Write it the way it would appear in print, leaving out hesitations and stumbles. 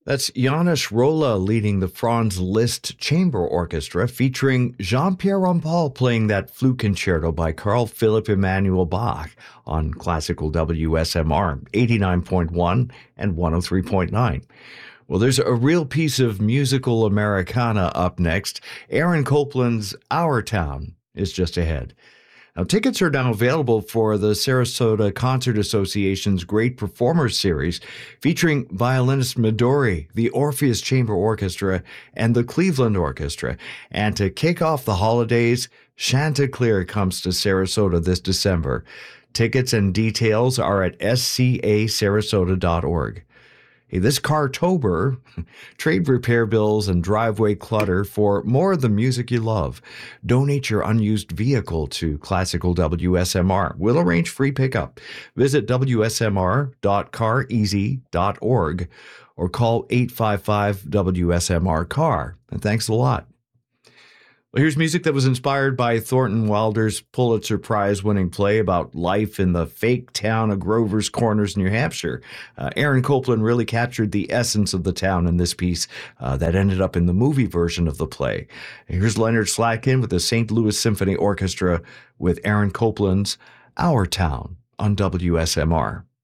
That's Janusz Rolla leading the Franz Liszt Chamber Orchestra, featuring Jean-Pierre Rampal playing that flute concerto by Carl Philipp Emanuel Bach on classical WSMR 89.1 and 103.9. Well, there's a real piece of musical Americana up next. Aaron Copland's Our Town is just ahead. Now, tickets are now available for the Sarasota Concert Association's Great Performers Series, featuring violinist Midori, the Orpheus Chamber Orchestra, and the Cleveland Orchestra. And to kick off the holidays, Chanticleer comes to Sarasota this December. Tickets and details are at scasarasota.org. Hey, this Cartober, trade repair bills and driveway clutter for more of the music you love. Donate your unused vehicle to Classical WSMR. We'll arrange free pickup. Visit wsmr.careasy.org or call 855-WSMR-CAR. And thanks a lot. Well, here's music that was inspired by Thornton Wilder's Pulitzer Prize-winning play about life in the fake town of Grover's Corners, New Hampshire. Aaron Copland really captured the essence of the town in this piece that ended up in the movie version of the play. Here's Leonard Slatkin with the St. Louis Symphony Orchestra with Aaron Copland's Our Town on WSMR.